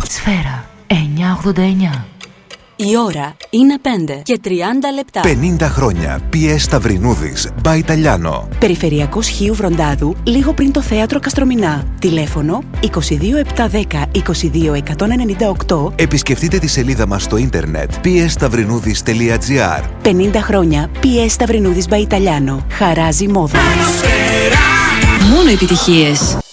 Σφαίρα 989. Η ώρα είναι 5 και 30 λεπτά. 50 χρόνια. PS Σταυρινούδης, by Italiano. Περιφερειακός Χίου Βροντάδου, λίγο πριν το θέατρο Καστρομηνά. Τηλέφωνο 22710 22198. Επισκεφτείτε τη σελίδα μας στο ίντερνετ psstαυρινούδης.gr. 50 χρόνια PS Σταυρινούδης by Italiano. Χαράζει μόδα. Μόνο επιτυχίες.